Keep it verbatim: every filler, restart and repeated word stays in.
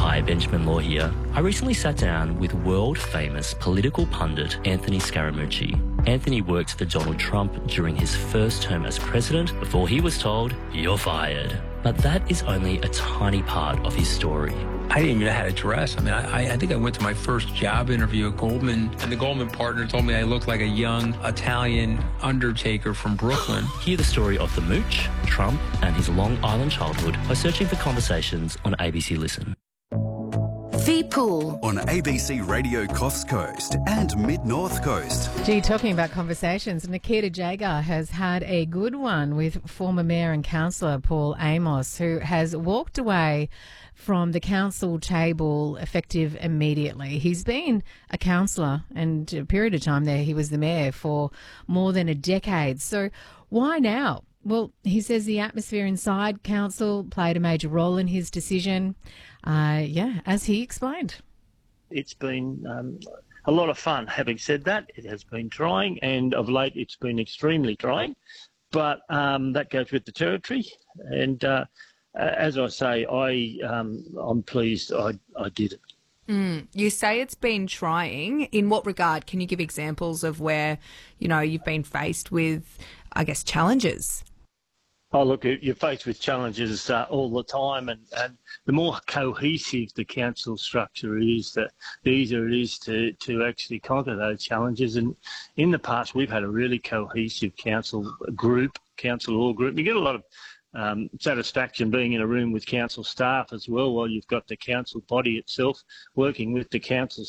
Hi, Benjamin Law here. I recently sat down with world-famous political pundit Anthony Scaramucci. Anthony worked for Donald Trump during his first term as president before he was told, "You're fired." But that is only a tiny part of his story. I didn't even know how to dress. I mean, I, I think I went to my first job interview at Goldman, and the Goldman partner told me I looked like a young Italian undertaker from Brooklyn. Hear the story of the Mooch, Trump, and his Long Island childhood by searching for Conversations on A B C Listen. The Pool on A B C Radio Coffs Coast and Mid-North Coast. Gee, talking about conversations, Nikita Jagar has had a good one with former Mayor and Councillor Paul Amos, who has walked away from the council table effective immediately. He's been a councillor, and a period of time there he was the mayor for more than a decade. So why now? Well, he says the atmosphere inside council played a major role in his decision. Uh, yeah, as he explained. It's been um, a lot of fun. Having said that, it has been trying, and of late it's been extremely trying. But um, that goes with the territory. And uh, as I say, I, um, I'm pleased I, I did it. Mm. You say it's been trying. In what regard? Can you give examples of where, you know, you've been faced with, I guess, challenges? Oh, look, you're faced with challenges uh, all the time, and, and the more cohesive the council structure is, the, the easier it is to, to actually conquer those challenges. And in the past, we've had a really cohesive council group, council law group. You get a lot of um, satisfaction being in a room with council staff as well, while you've got the council body itself working with the council